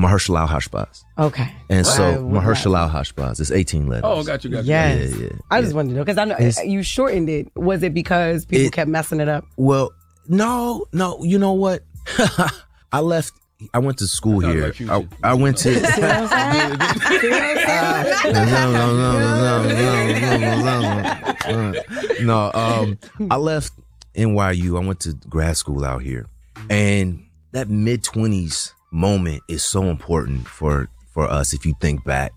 Mahershala Hashbaz. Okay. And so Mahershala Hashbaz is 18 letters. Oh, got you. Yes. Yeah. I just wanted to know because I know you shortened it. Was it because people kept messing it up? Well, no. You know what? I left. I went to school here. Like I went to. No. I left NYU. I went to grad school out here, and that mid-20s moment is so important for us. If you think back,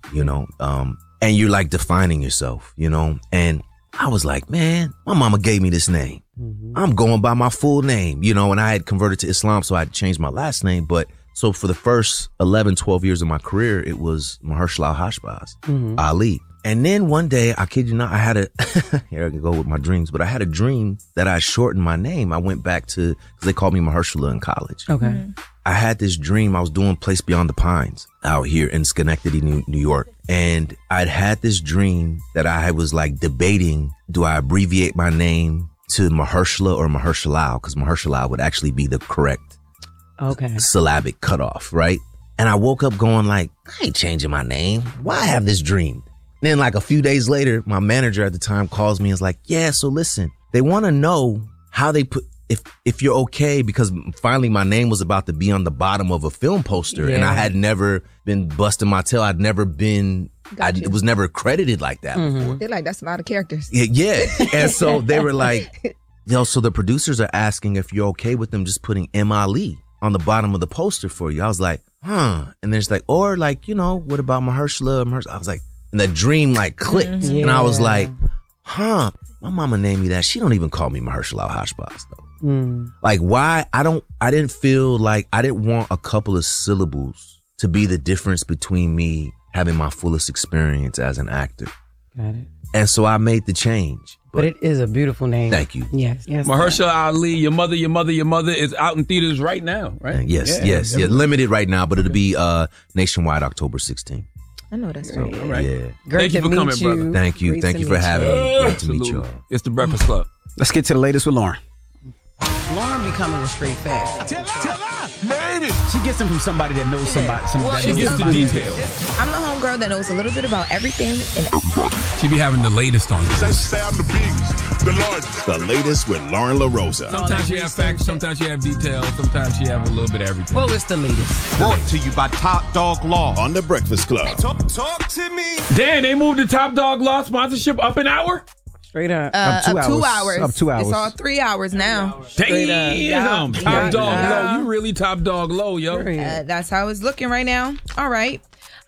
and you're like defining yourself, and I was like, man, my mama gave me this name. I'm going by my full name, and I had converted to Islam, so I had changed my last name. But so for the first 11, 12 years of my career, it was Mahershala Hashbaz, Ali. And then one day, I kid you not, I had here I can go with my dreams, but I had a dream that I shortened my name. I went back to, because they called me Mahershala in college. Okay. I had this dream. I was doing Place Beyond the Pines out here in Schenectady, New York. And I'd had this dream that I was like debating, do I abbreviate my name to Mahershala or Mahershala? Because Mahershala would actually be the correct syllabic cutoff, right? And I woke up going like, I ain't changing my name. Why have this dream? And then like a few days later, my manager at the time calls me and is like, yeah, so listen, they want to know how they put, if you're okay, because finally my name was about to be on the bottom of a film poster and I had never been busting my tail. I'd never been, it was never credited like that before. They're like, that's a lot of characters. Yeah. And so they were like, so the producers are asking if you're okay with them just putting M. Ali on the bottom of the poster for you. I was like, And there's like, or like, what about Mahershala? I was like, and the dream like clicked. And I was like, my mama named me that. She don't even call me Mahershala Hashbaz though. Like why? I didn't feel like I didn't want a couple of syllables to be the difference between me having my fullest experience as an actor. Got it. And so I made the change. But it is a beautiful name. Thank you. Yes. Mahershala Ali, Your Mother is out in theaters right now, right? Yes. Limited right now, but it'll be nationwide October 16th. I know that's right. All right. Yeah. Thank you for coming, brother. Thank you. Thank you for having me. Great to meet you all. It's the Breakfast Club. Let's get to the latest with Lauren. Lauren becoming a straight fact. Tell her. Made it. She gets them from somebody that knows somebody. Well, She gets the details. I'm the homegirl that knows a little bit about everything and everybody. She be having the latest on you. Say I'm the biggest, the largest. The latest with Lauren LaRosa. Sometimes you have facts, sometimes you have details, sometimes you have a little bit of everything. Well, it's the latest. Brought to you by Top Dog Law. On the Breakfast Club. Talk to me. Dan, they moved the Top Dog Law sponsorship up an hour? Straight up. Up 2 hours. Up 2 hours. It's all 3 hours now. Damn. Top Dog Low. You really Top Dog Low, yo. That's how it's looking right now. All right.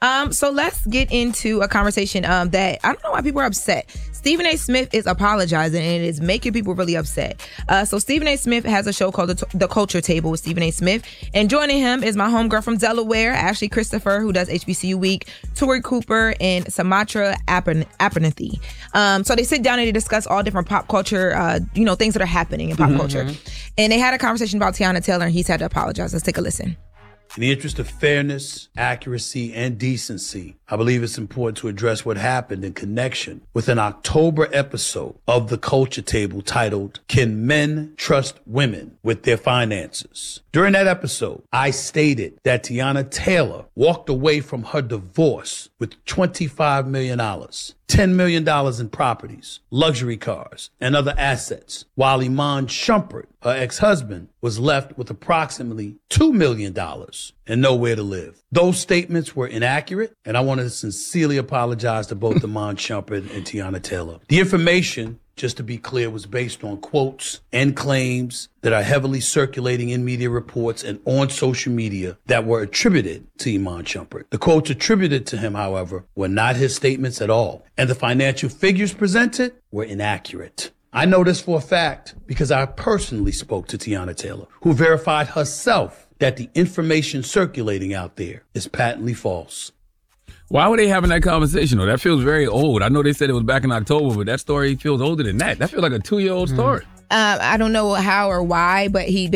So let's get into a conversation that I don't know why people are upset. Stephen A. Smith is apologizing and it is making people really upset. So Stephen A. Smith has a show called The Culture Table with Stephen A. Smith. And joining him is my homegirl from Delaware, Ashley Christopher, who does HBCU Week, Tori Cooper, and Samatra Abernathy. So they sit down and they discuss all different pop culture, things that are happening in pop culture. And they had a conversation about Tiana Taylor and he's had to apologize. Let's take a listen. In the interest of fairness, accuracy, and decency, I believe it's important to address what happened in connection with an October episode of The Culture Table titled, Can Men Trust Women with Their Finances? During that episode, I stated that Tiana Taylor walked away from her divorce with $25 million, $10 million in properties, luxury cars, and other assets, while Iman Shumpert, her ex-husband, was left with approximately $2 million and nowhere to live. Those statements were inaccurate, and I want to sincerely apologize to both Iman Shumpert and Tiana Taylor. The information, just to be clear, was based on quotes and claims that are heavily circulating in media reports and on social media that were attributed to Iman Shumpert. The quotes attributed to him, however, were not his statements at all, and the financial figures presented were inaccurate. I know this for a fact because I personally spoke to Tiana Taylor, who verified herself that the information circulating out there is patently false. Why were they having that conversation, though? That feels very old. I know they said it was back in October, but that story feels older than that. That feels like a 2-year-old story. I don't know how or why, but him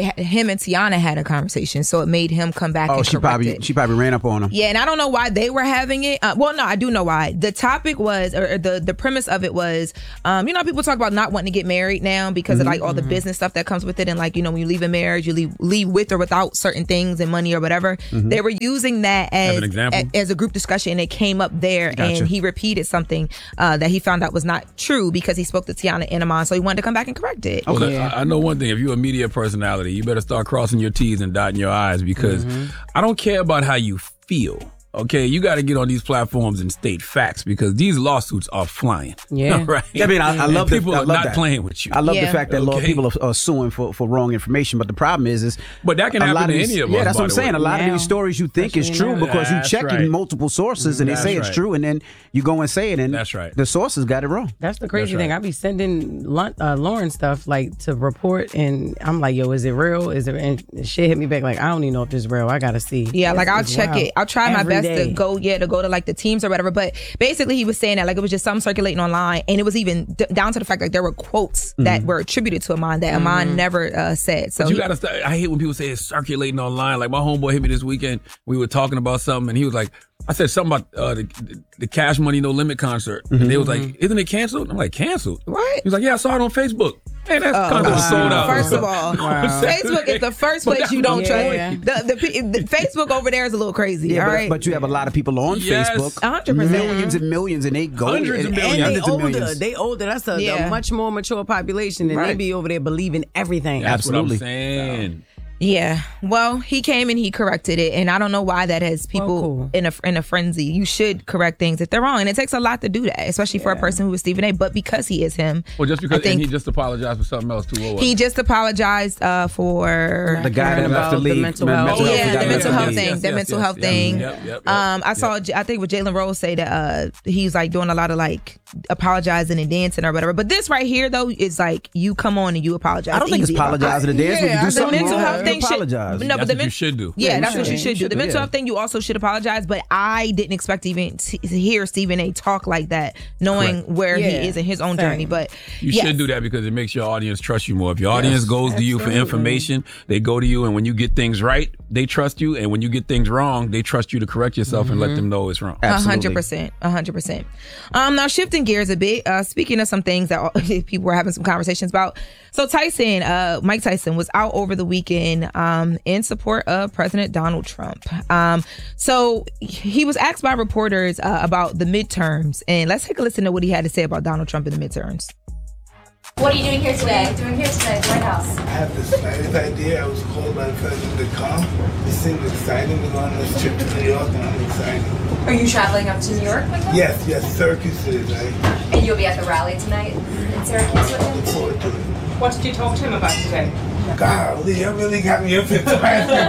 and Tiana had a conversation, so it made him come back and correct it. She probably ran up on him. Yeah, and I don't know why they were having it. Well, no, I do know why. The topic was, or the premise of it was, you know, people talk about not wanting to get married now because of like all the business stuff that comes with it, and like, you know, when you leave a marriage, you leave with or without certain things and money or whatever. They were using that as a group discussion, and it came up there, and he repeated something that he found out was not true because he spoke to Tiana and Iman, so he wanted to come back and correct it. Well, I know one thing. If you're a media personality, you better start crossing your T's and dotting your I's, because I don't care about how you feel. Okay, you got to get on these platforms and state facts, because these lawsuits are flying. Yeah, right. I mean, I love people I are love not that. playing with you. I love the fact that people are suing for wrong information, but the problem is but that can happen to any of us. Yeah, that's what I'm saying. way. A lot of these stories you think is true because you checking multiple sources and they say it's true, and then you go and say it, and the sources got it wrong. That's the crazy thing. I be sending Lauren stuff like to report, and I'm like, yo, is it real? Is it? And shit hit me back like, I don't even know if this is real. I gotta see. Yeah, like I'll check it. I'll try my best day. to go to like the teams or whatever. But basically, he was saying that like it was just something circulating online, and it was even down to the fact like there were quotes that were attributed to Iman that Iman never said. So but you gotta start. I hate when people say it's circulating online. Like my homeboy hit me this weekend. We were talking about something, and he was like, I said something about the Cash Money No Limit concert, and they was like, "Isn't it canceled?" I'm like, "Canceled?" What? He was like, "Yeah, I saw it on Facebook." Man, that's kind of sold out. First of all, Facebook is the first place you don't trust. The Facebook over there is a little crazy. Yeah, all right, but you have a lot of people on Facebook, 100%, millions and millions, and they go hundreds of millions. And they older. That's a much more mature population, and they be over there believing everything. That's Absolutely. what I'm saying. Yeah, well, he came and he corrected it, and I don't know why that has people in a frenzy. You should correct things if they're wrong, and it takes a lot to do that, especially for a person who is Stephen A. But because he is him, well, just because and he just apologized for something else too. He just apologized for the guy that left the league. The mental health thing. The mental health thing. I saw. I think with Jalen Rose say that he's like doing a lot of like apologizing and dancing or whatever. But this right here though is like you come on and you apologize. I don't think it's apologizing to dance. When you do something mental wrong, health thing apologize. No, but that's what you should do. Yeah, that's what you should do. The mental health thing, you also should apologize. But I didn't expect to even hear Stephen A. talk like that, knowing where he is in his own journey. But you should do that because it makes your audience trust you more. If your audience goes to you for information, they go to you, and when you get things right, they trust you, and when you get things wrong, they trust you to correct yourself and let them know it's wrong. 100%. Now shifting gears a bit. Speaking of some things that people were having some conversations about. So Mike Tyson was out over the weekend in support of President Donald Trump. So he was asked by reporters about the midterms, and let's take a listen to what he had to say about Donald Trump in the midterms. What are you doing here today? What are you doing here today at the White House? I have this slightest idea. I was called by the president to come. This seems exciting. We're going on this trip to New York, and I'm excited. Are you traveling up to New York with him? Yes, Syracuse is, right? And you'll be at the rally tonight in Syracuse with him? Look forward to it. What did you talk to him about today? Golly, you really got me up here to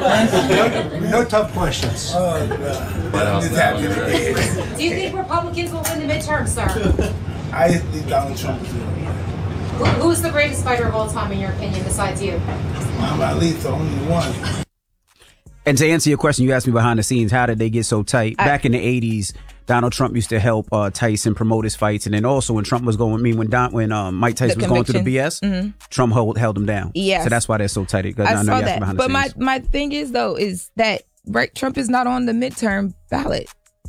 ask me No tough questions. Oh, God. I'm just happy to be here. Do you think Republicans will win the midterm, sir? I think Donald Trump will. Who's the greatest fighter of all time, in your opinion, besides you? Muhammad Ali's the only one. And to answer your question, you asked me behind the scenes, how did they get so tight? Back in the 80s, Donald Trump used to help Tyson promote his fights. And then also when Trump was going, when Mike Tyson was going through the BS, Trump held him down. Yes. So that's why they're so tight. I saw that. But my thing is, though, is that Trump is not on the midterm ballot.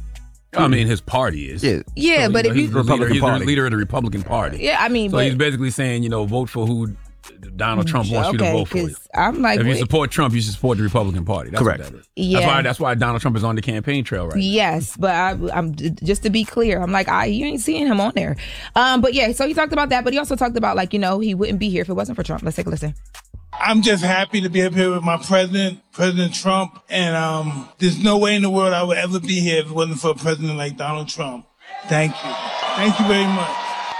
I mean, his party is. Yeah, so, but if he's the leader of the Republican Party. Yeah, I mean, so he's basically saying, vote for who Donald Trump wants you to vote for you. I'm like, if you support Trump, you should support the Republican Party. That's correct. What that is. Yeah, that's why Donald Trump is on the campaign trail right now. Yes, but I'm just to be clear, I'm like, you ain't seeing him on there. But yeah, so he talked about that, but he also talked about he wouldn't be here if it wasn't for Trump. Let's take a listen. I'm just happy to be up here with my president, President Trump, and there's no way in the world I would ever be here if it wasn't for a president like Donald Trump. Thank you. Thank you very much.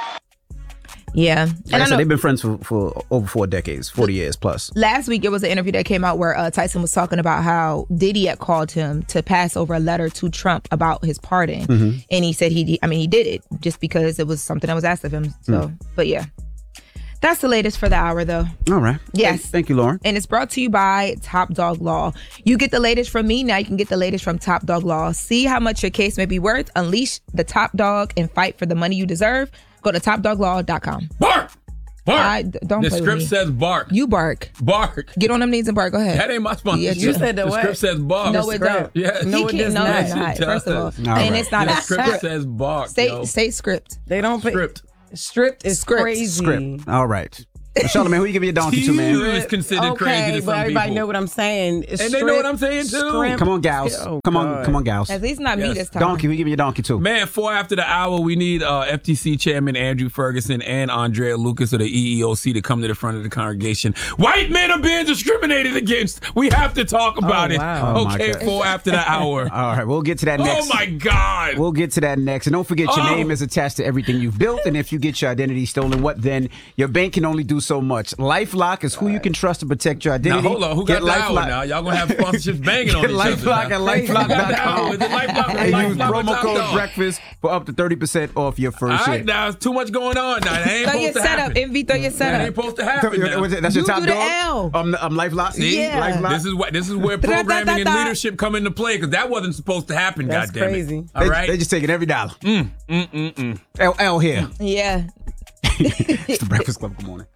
Yeah. Like I said, they've been friends for over 4 decades, 40 years plus. Last week, it was an interview that came out where Tyson was talking about how Diddy had called him to pass over a letter to Trump about his pardon. Mm-hmm. And he said he did it just because it was something that was asked of him. So, but yeah. That's the latest for the hour, though. All right. Yes. Thank you, Lauren. And it's brought to you by Top Dog Law. You get the latest from me. Now you can get the latest from Top Dog Law. See how much your case may be worth. Unleash the top dog and fight for the money you deserve. Go to TopDogLaw.com. Bark! Bark. Don't the play script with me. says bark. You bark. Bark. Get on them knees and bark. Go ahead. That ain't my sponsorship. You said the The what? script says bark. No, it don't. Yes. No, it does No, not. it's not. First of all, All and right. it's not The a script script. says bark. Say script. They don't pay. Script. Stripped is Script. crazy. Script. All right. Charlamagne, who you give your donkey to, man? is considered crazy to but some everybody people. know what I'm saying. And they know what I'm saying, too. Scrimp. Come on, gals. Oh, come God. on, gals. At least not me Yes. this time. Donkey, who you give your donkey to? Man, 4 after the hour, we need FTC Chairman Andrew Ferguson and Andrea Lucas of the EEOC to come to the front of the congregation. White men are being discriminated against. We have to talk about Oh, it. wow. Oh, my Okay, God. 4 after the hour. All right, we'll get to that next. Oh, my God. We'll get to that next. And don't forget, your Oh. name is attached to everything you've built. And if you get your identity stolen, what then? Your bank can only do so much. LifeLock is who you can trust to protect your identity. Now, hold on. Who got the hour now? Y'all going to have sponsorships banging on Get each other LifeLock now. at LifeLock.com. Is it LifeLock? And use LifeLock promo or code Top BREAKFAST for up to 30% off your All first right, hit. now, it's too much going on now. That ain't Throw your supposed to setup. happen. MV, throw your That setup. ain't supposed to happen now. That's your You top do the dog? L. LifeLock? See, Yeah. LifeLock? this is where programming and leadership come into play because that wasn't supposed to happen. That's Goddamn crazy. it! All right, They just taking every dollar. L here. Yeah. It's the Breakfast Club. Good morning.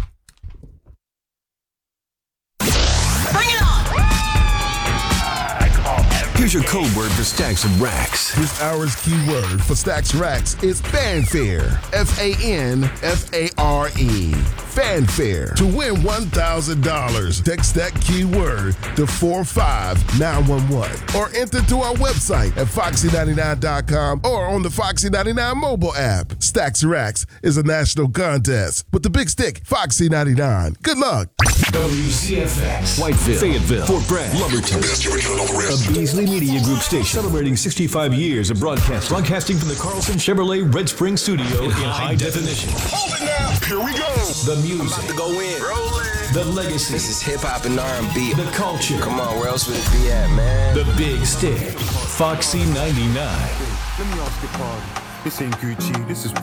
Here's your code word for Stacks and Racks. This hour's keyword for Stacks Racks is fanfare. F-A-N-F-A-R-E. Fanfare. To win $1,000, text that keyword to 45911 or enter to our website at foxy99.com or on the Foxy 99 mobile app. Stacks Racks is a national contest with the big stick, Foxy 99. Good luck. WCFX. Whiteville. Fayetteville. Fort Bragg. Lumberton. A Beasley Media Group station celebrating 65 years of broadcasting. Broadcasting from the Carlson Chevrolet Red Spring studio in high definition. Hold it now. Here we go. The music. About to go in. The legacy. This is hip hop and R&B. The culture. Come on, where else would it be at, man? The Big Stick. Foxy 99. Let me ask you, pardon. This ain't Gucci, this is